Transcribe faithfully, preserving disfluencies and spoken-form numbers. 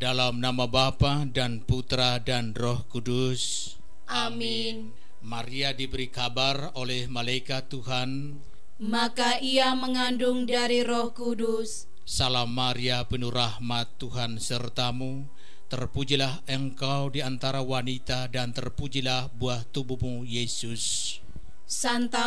Dalam nama Bapa dan Putra dan Roh Kudus. Amin. Maria diberi kabar oleh malaikat Tuhan, maka ia mengandung dari Roh Kudus. Salam Maria, penuh rahmat, Tuhan sertamu. Terpujilah engkau di antara wanita, dan terpujilah buah tubuhmu, Yesus. Santa